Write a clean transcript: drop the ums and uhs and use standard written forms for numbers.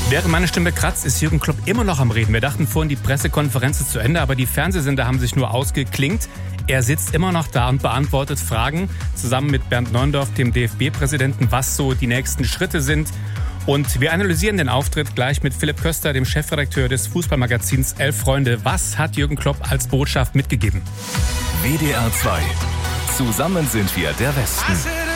Während meine Stimme kratzt, ist Jürgen Klopp immer noch am Reden. Wir dachten vorhin, die Pressekonferenz ist zu Ende, aber die Fernsehsender haben sich nur ausgeklingt. Er sitzt immer noch da und beantwortet Fragen, zusammen mit Bernd Neuendorf, dem DFB-Präsidenten, was so die nächsten Schritte sind. Und wir analysieren den Auftritt gleich mit Philipp Köster, dem Chefredakteur des Fußballmagazins Elf Freunde. Was hat Jürgen Klopp als Botschaft mitgegeben? WDR 2. Zusammen sind wir der Westen.